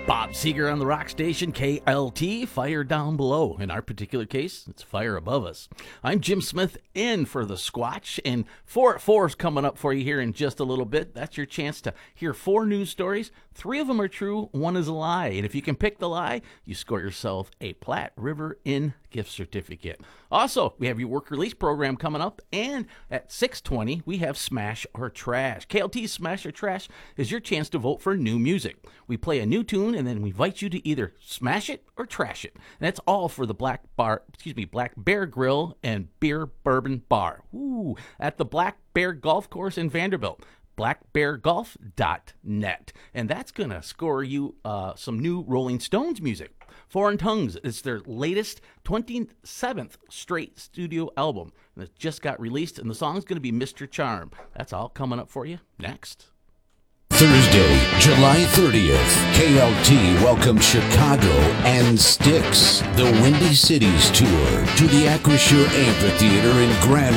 Bob Seeger on the rock station KLT, Fire Down Below. In our particular case, it's Fire Above Us. I'm Jim Smith in for the Squatch, and 4 at 4 is coming up for you here in just a little bit. That's your chance to hear 4 news stories. 3 of them are true, 1 is a lie. And if you can pick the lie, you score yourself a Platte River Inn gift certificate. Also, we have your work release program coming up, and at 6:20, we have Smash or Trash. KLT's Smash or Trash is your chance to vote for new music. We play a new tune, and then we invite you to either smash it or trash it. And that's all for the Black Bear Grill and Beer Bourbon Bar. Ooh, at the Black Bear Golf Course in Vanderbilt. blackbeargolf.net. And that's going to score you some new Rolling Stones music. Foreign Tongues is their latest 27th straight studio album. And it just got released, and the song's going to be Mr. Charm. That's all coming up for you next. Thursday, July 30th, KLT welcomes Chicago and Styx, the Windy Cities Tour, to the Acrisure Amphitheater in Grand